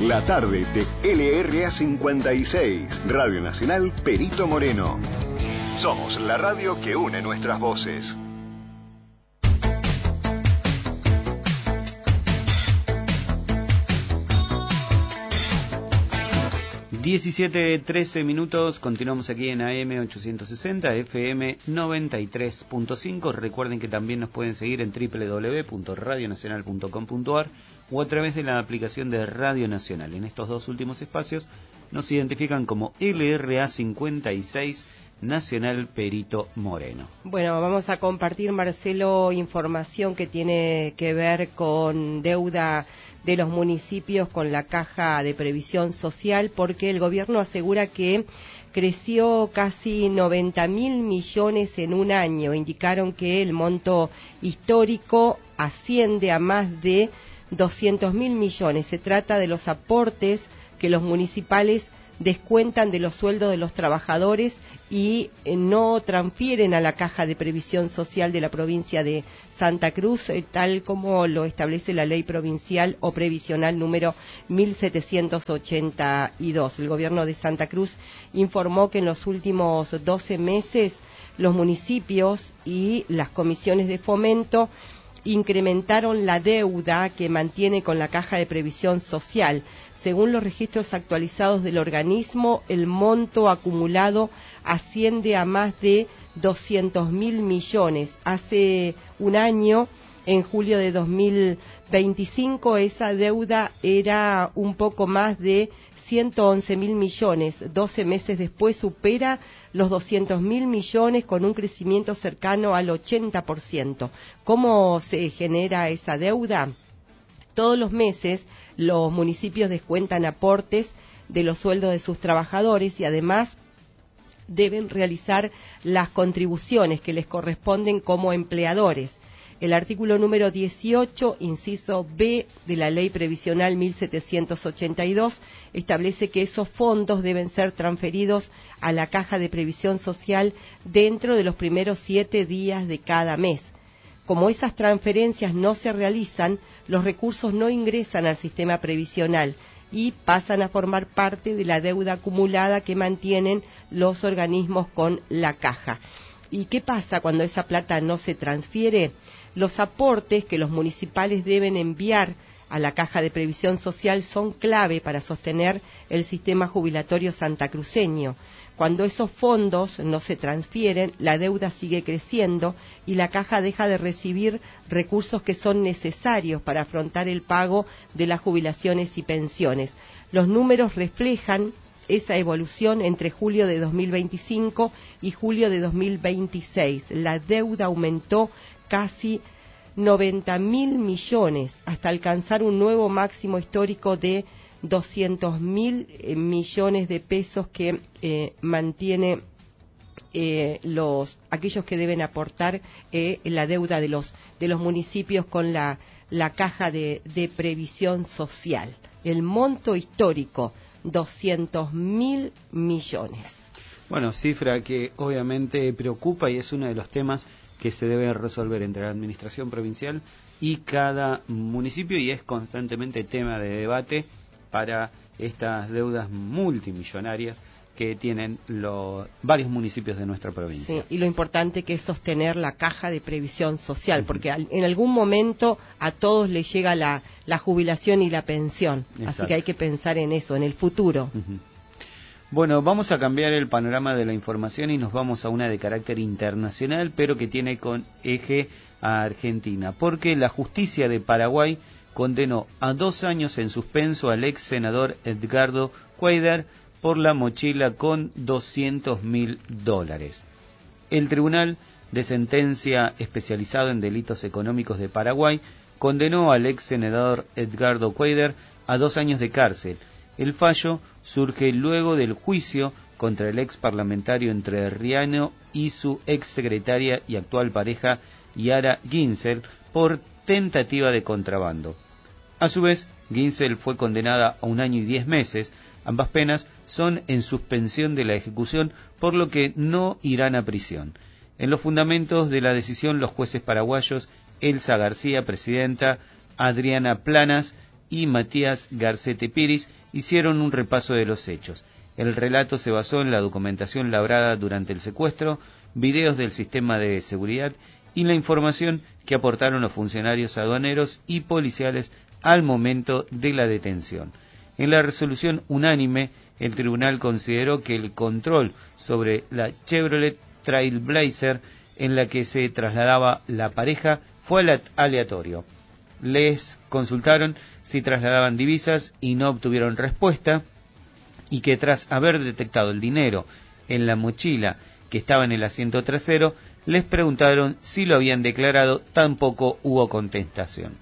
La tarde de LRA 56, Radio Nacional Perito Moreno. Somos la radio que une nuestras voces. 17:13 minutos, continuamos aquí en AM 860, FM 93.5. Recuerden que también nos pueden seguir en www.radionacional.com.ar o a través de la aplicación de Radio Nacional. En estos dos últimos espacios nos identifican como LRA 56 Nacional Perito Moreno. Bueno, vamos a compartir, Marcelo, información que tiene que ver con deuda de los municipios con la Caja de Previsión Social, porque el gobierno asegura que creció casi 90.000 millones en un año. Indicaron que el monto histórico asciende a más de 200.000 millones. Se trata de los aportes que los municipales descuentan de los sueldos de los trabajadores y no transfieren a la Caja de Previsión Social de la provincia de Santa Cruz, tal como lo establece la ley provincial o previsional número 1782. El gobierno de Santa Cruz informó que en los últimos 12 meses los municipios y las comisiones de fomento incrementaron la deuda que mantiene con la Caja de Previsión Social. Según los registros actualizados del organismo, el monto acumulado asciende a más de 200.000 millones. Hace un año, en julio de 2025, esa deuda era un poco más de 111.000 millones. 12 meses después supera los 200.000 millones con un crecimiento cercano al 80%. ¿Cómo se genera esa deuda? Todos los meses los municipios descuentan aportes de los sueldos de sus trabajadores y además deben realizar las contribuciones que les corresponden como empleadores. El artículo número 18, inciso B de la Ley Previsional 1782, establece que esos fondos deben ser transferidos a la Caja de Previsión Social dentro de los primeros 7 días de cada mes. Como esas transferencias no se realizan, los recursos no ingresan al sistema previsional y pasan a formar parte de la deuda acumulada que mantienen los organismos con la Caja. ¿Y qué pasa cuando esa plata no se transfiere? Los aportes que los municipales deben enviar a la Caja de Previsión Social son clave para sostener el sistema jubilatorio santacruceño. Cuando esos fondos no se transfieren, la deuda sigue creciendo y la Caja deja de recibir recursos que son necesarios para afrontar el pago de las jubilaciones y pensiones. Los números reflejan esa evolución entre julio de 2025 y julio de 2026. La deuda aumentó casi 90.000 millones hasta alcanzar un nuevo máximo histórico de 200.000 millones de pesos que mantiene aquellos que deben aportar la deuda de los municipios con la Caja de Previsión Social. El monto histórico, 200.000 millones. Bueno, cifra que obviamente preocupa y es uno de los temas que se debe resolver entre la administración provincial y cada municipio y es constantemente tema de debate para estas deudas multimillonarias que tienen varios municipios de nuestra provincia. Sí, y lo importante que es sostener la Caja de Previsión Social, porque en algún momento a todos les llega la jubilación y la pensión. Exacto. Así que hay que pensar en eso, en el futuro. Bueno, vamos a cambiar el panorama de la información y nos vamos a una de carácter internacional, pero que tiene con eje a Argentina, porque la justicia de Paraguay condenó a 2 años en suspenso al ex senador Edgardo Cuéllar por la mochila con $200.000. El Tribunal de Sentencia Especializado en Delitos Económicos de Paraguay condenó al ex senador Edgardo Cuéllar a 2 años de cárcel. El fallo surge luego del juicio contra el ex parlamentario entrerriano y su ex secretaria y actual pareja Yara Ginsel por tentativa de contrabando. A su vez, Ginsel fue condenada a 1 año y 10 meses. Ambas penas son en suspensión de la ejecución, por lo que no irán a prisión. En los fundamentos de la decisión, los jueces paraguayos Elsa García, presidenta, Adriana Planas y Matías Garcete Piris hicieron un repaso de los hechos. El relato se basó en la documentación labrada durante el secuestro, videos del sistema de seguridad y la información que aportaron los funcionarios aduaneros y policiales al momento de la detención. En la resolución unánime, el tribunal consideró que el control sobre la Chevrolet Trailblazer en la que se trasladaba la pareja fue aleatorio. Les consultaron si trasladaban divisas y no obtuvieron respuesta, y que tras haber detectado el dinero en la mochila que estaba en el asiento trasero, les preguntaron si lo habían declarado, tampoco hubo contestación.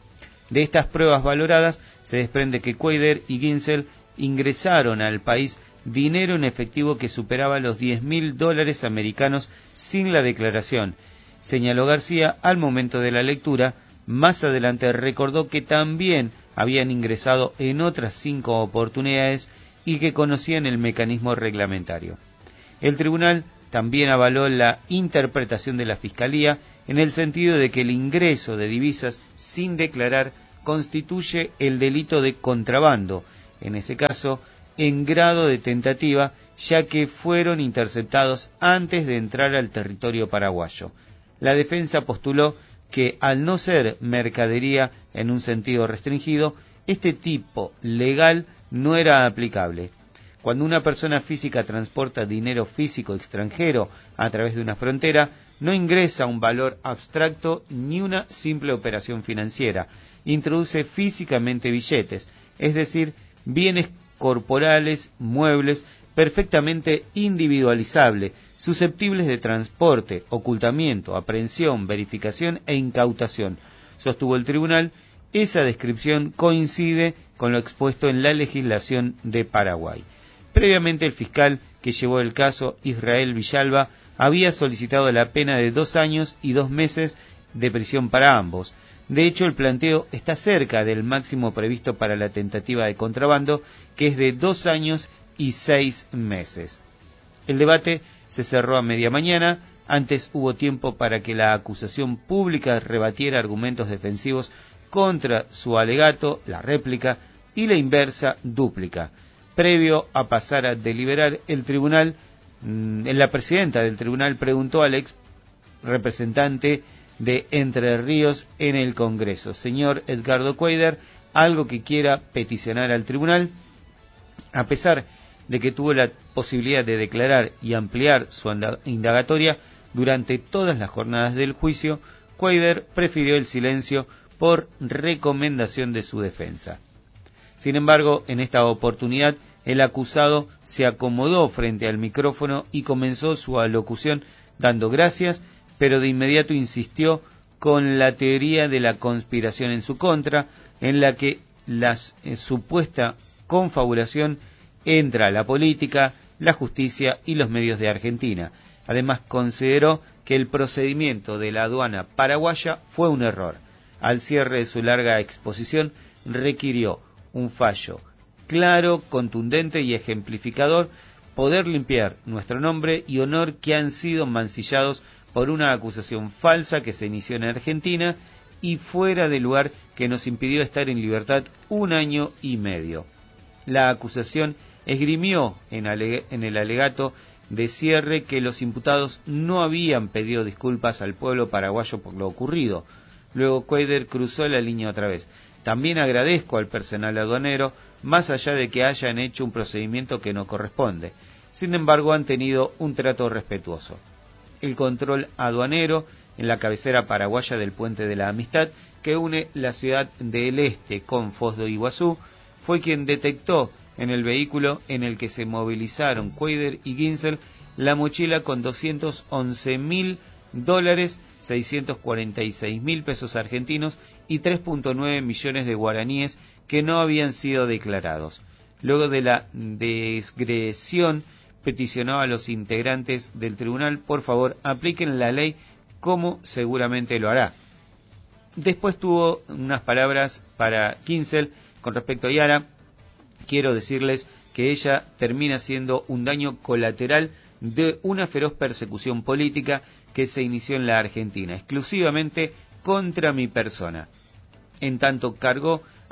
De estas pruebas valoradas se desprende que Cuéllar y Ginsel ingresaron al país dinero en efectivo que superaba los $10.000 americanos sin la declaración, señaló García al momento de la lectura. Más adelante recordó que también habían ingresado en otras 5 oportunidades y que conocían el mecanismo reglamentario. El tribunal también avaló la interpretación de la Fiscalía en el sentido de que el ingreso de divisas sin declarar constituye el delito de contrabando, en ese caso en grado de tentativa, ya que fueron interceptados antes de entrar al territorio paraguayo. La defensa postuló que al no ser mercadería en un sentido restringido, este tipo legal no era aplicable. Cuando una persona física transporta dinero físico extranjero a través de una frontera, no ingresa un valor abstracto ni una simple operación financiera, introduce físicamente billetes, es decir, bienes corporales, muebles, perfectamente individualizables, susceptibles de transporte, ocultamiento, aprehensión, verificación e incautación, sostuvo el tribunal. Esa descripción coincide con lo expuesto en la legislación de Paraguay. Previamente, el fiscal que llevó el caso, Israel Villalba, había solicitado la pena de 2 años y 2 meses de prisión para ambos. De hecho, el planteo está cerca del máximo previsto para la tentativa de contrabando, que es de 2 años y 6 meses. El debate se cerró a media mañana. Antes hubo tiempo para que la acusación pública rebatiera argumentos defensivos contra su alegato, la réplica y la inversa dúplica. Previo a pasar a deliberar, el tribunal, la presidenta del tribunal preguntó al ex representante de Entre Ríos en el Congreso, señor Edgardo Cuéllar, algo que quiera peticionar al tribunal. A pesar de que tuvo la posibilidad de declarar y ampliar su indagatoria durante todas las jornadas del juicio, Cuéllar prefirió el silencio por recomendación de su defensa. Sin embargo, en esta oportunidad, el acusado se acomodó frente al micrófono y comenzó su alocución dando gracias, pero de inmediato insistió con la teoría de la conspiración en su contra, en la que la supuesta confabulación entra la política, la justicia y los medios de Argentina. Además, consideró que el procedimiento de la aduana paraguaya fue un error. Al cierre de su larga exposición, requirió un fallo claro, contundente y ejemplificador, poder limpiar nuestro nombre y honor que han sido mancillados por una acusación falsa que se inició en Argentina y fuera de lugar, que nos impidió estar en libertad 1 año y medio. La acusación esgrimió en el alegato de cierre que los imputados no habían pedido disculpas al pueblo paraguayo por lo ocurrido. Luego Cuéllar cruzó la línea otra vez. También agradezco al personal aduanero, más allá de que hayan hecho un procedimiento que no corresponde. Sin embargo, han tenido un trato respetuoso. El control aduanero en la cabecera paraguaya del Puente de la Amistad, que une la ciudad del Este con Foz do Iguazú, fue quien detectó en el vehículo en el que se movilizaron Cuéllar y Ginsel la mochila con $211.000, 646.000 pesos argentinos y 3.9 millones de guaraníes que no habían sido declarados. Luego de la desgresión, peticionó a los integrantes del tribunal, por favor, apliquen la ley como seguramente lo hará. Después tuvo unas palabras para Ginsel con respecto a Yara. Quiero decirles que ella termina siendo un daño colateral de una feroz persecución política que se inició en la Argentina, exclusivamente contra mi persona. En tanto cargó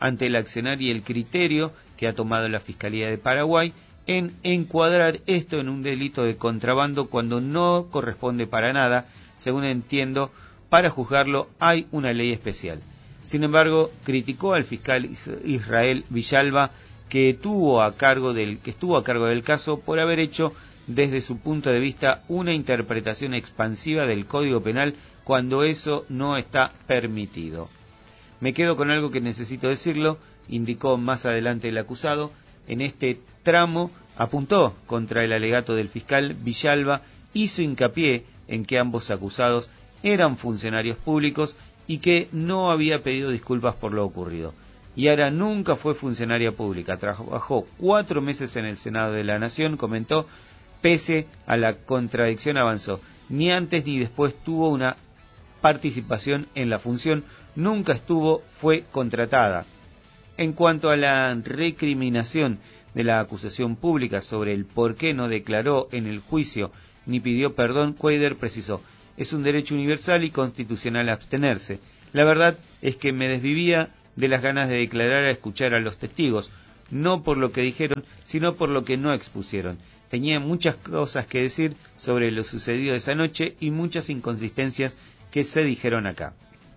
ante el accionar y el criterio que ha tomado la Fiscalía de Paraguay en encuadrar esto en un delito de contrabando cuando no corresponde para nada. Según entiendo, para juzgarlo hay una ley especial. Sin embargo, criticó al fiscal Israel Villalba, que estuvo a cargo del caso, por haber hecho desde su punto de vista una interpretación expansiva del Código Penal cuando eso no está permitido. Me quedo con algo que necesito decirlo, indicó más adelante el acusado. En este tramo apuntó contra el alegato del fiscal Villalba, hizo hincapié en que ambos acusados eran funcionarios públicos y que no había pedido disculpas por lo ocurrido. Yara nunca fue funcionaria pública, trabajó 4 meses en el Senado de la Nación, comentó. Pese a la contradicción, avanzó, ni antes ni después tuvo una participación en la función, nunca fue contratada. En cuanto a la recriminación de la acusación pública sobre el por qué no declaró en el juicio ni pidió perdón, Cuéllar precisó: es un derecho universal y constitucional abstenerse. La verdad es que me desvivía de las ganas de declarar a escuchar a los testigos, no por lo que dijeron, sino por lo que no expusieron. Tenía muchas cosas que decir sobre lo sucedido esa noche y muchas inconsistencias que se dijeron acá.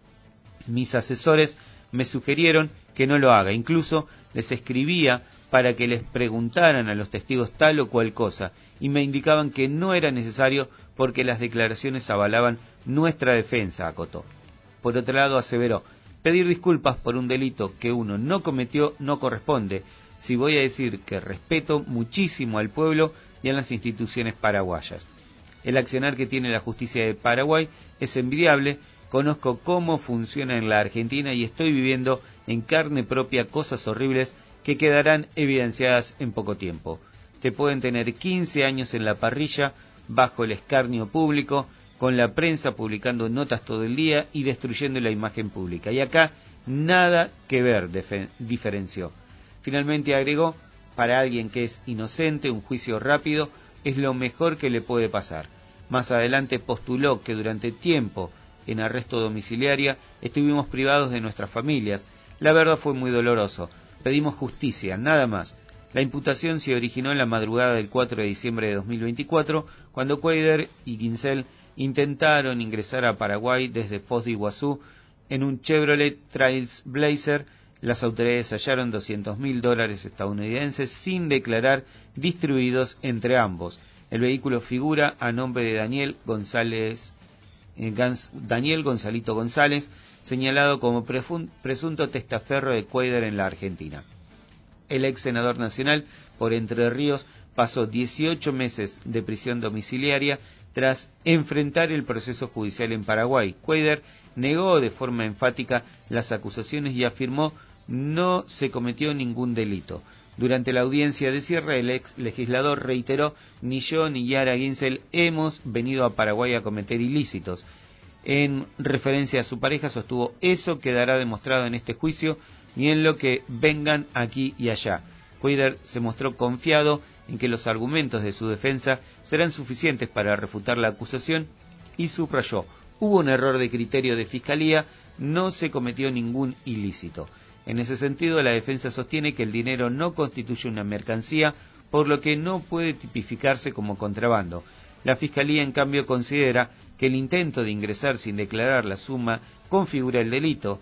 Mis asesores me sugirieron que no lo haga, incluso les escribía para que les preguntaran a los testigos tal o cual cosa, y me indicaban que no era necesario porque las declaraciones avalaban nuestra defensa, acotó. Por otro lado, aseveró: pedir disculpas por un delito que uno no cometió no corresponde, si voy a decir que respeto muchísimo al pueblo y a las instituciones paraguayas. El accionar que tiene la justicia de Paraguay es envidiable, conozco cómo funciona en la Argentina y estoy viviendo en carne propia cosas horribles que quedarán evidenciadas en poco tiempo. Te pueden tener 15 años en la parrilla, bajo el escarnio público, con la prensa publicando notas todo el día y destruyendo la imagen pública. Y acá nada que ver, diferenció. Finalmente agregó: para alguien que es inocente, un juicio rápido es lo mejor que le puede pasar. Más adelante postuló que durante tiempo en arresto domiciliaria estuvimos privados de nuestras familias. La verdad fue muy doloroso. Pedimos justicia, nada más. La imputación se originó en la madrugada del 4 de diciembre de 2024, cuando Cuéllar y Ginsel intentaron ingresar a Paraguay desde Foz de Iguazú en un Chevrolet Trailblazer. Las autoridades hallaron $200.000 estadounidenses sin declarar, distribuidos entre ambos. El vehículo figura a nombre de Daniel Gonzalito González, señalado como presunto testaferro de Cuéllar en la Argentina. El ex senador nacional por Entre Ríos pasó 18 meses de prisión domiciliaria tras enfrentar el proceso judicial en Paraguay. Cuéllar negó de forma enfática las acusaciones y afirmó no se cometió ningún delito. Durante la audiencia de cierre, el ex legislador reiteró: ni yo ni Yara Ginsel hemos venido a Paraguay a cometer ilícitos. En referencia a su pareja, sostuvo: eso quedará demostrado en este juicio, ni en lo que vengan aquí y allá. Cuéllar se mostró confiado en que los argumentos de su defensa serán suficientes para refutar la acusación y subrayó: hubo un error de criterio de fiscalía, no se cometió ningún ilícito. En ese sentido, la defensa sostiene que el dinero no constituye una mercancía, por lo que no puede tipificarse como contrabando. La Fiscalía, en cambio, considera que el intento de ingresar sin declarar la suma configura el delito.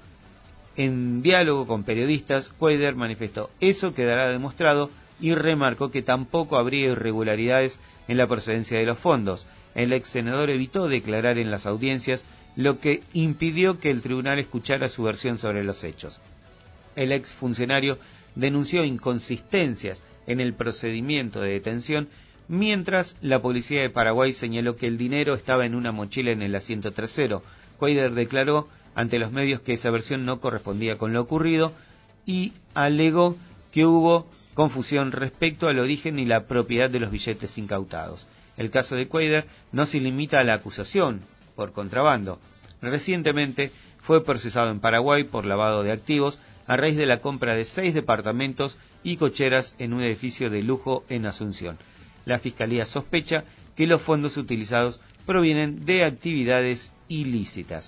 En diálogo con periodistas, Cuéllar manifestó: eso quedará demostrado, y remarcó que tampoco habría irregularidades en la procedencia de los fondos. El ex senador evitó declarar en las audiencias, lo que impidió que el tribunal escuchara su versión sobre los hechos. El ex funcionario denunció inconsistencias en el procedimiento de detención, mientras la policía de Paraguay señaló que el dinero estaba en una mochila en el asiento trasero. Cuéllar declaró ante los medios que esa versión no correspondía con lo ocurrido y alegó que hubo confusión respecto al origen y la propiedad de los billetes incautados. El caso de Cuéllar no se limita a la acusación por contrabando. Recientemente fue procesado en Paraguay por lavado de activos a raíz de la compra de 6 departamentos y cocheras en un edificio de lujo en Asunción. La Fiscalía sospecha que los fondos utilizados provienen de actividades ilícitas.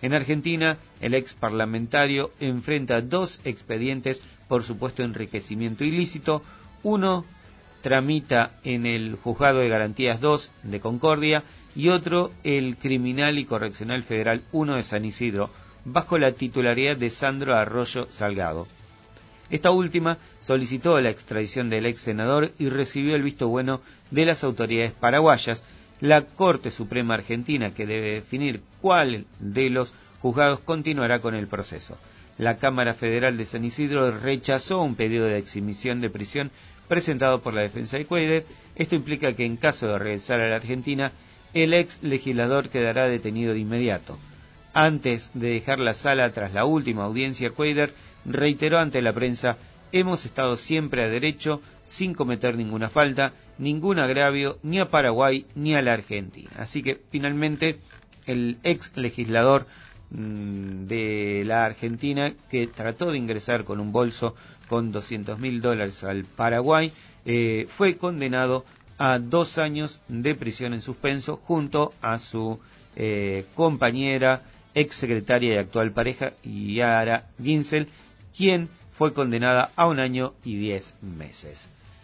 En Argentina, el ex parlamentario enfrenta 2 expedientes por supuesto enriquecimiento ilícito. Uno tramita en el Juzgado de Garantías 2 de Concordia y otro el Criminal y Correccional Federal 1 de San Isidro, bajo la titularidad de Sandro Arroyo Salgado. Esta última solicitó la extradición del ex senador y recibió el visto bueno de las autoridades paraguayas. La Corte Suprema Argentina, que debe definir cuál de los juzgados continuará con el proceso. La Cámara Federal de San Isidro rechazó un pedido de exhibición de prisión presentado por la defensa de Cuéllar. Esto implica que en caso de regresar a la Argentina, el ex legislador quedará detenido de inmediato. Antes de dejar la sala tras la última audiencia, Cuéllar reiteró ante la prensa: hemos estado siempre a derecho, sin cometer ninguna falta, ningún agravio, ni a Paraguay ni a la Argentina. Así que finalmente el ex legislador de la Argentina, que trató de ingresar con un bolso con $200.000 al Paraguay, fue condenado a 2 años de prisión en suspenso junto a su compañera, ex secretaria y actual pareja, Yara Ginsel, quien fue condenada a 1 año y 10 meses.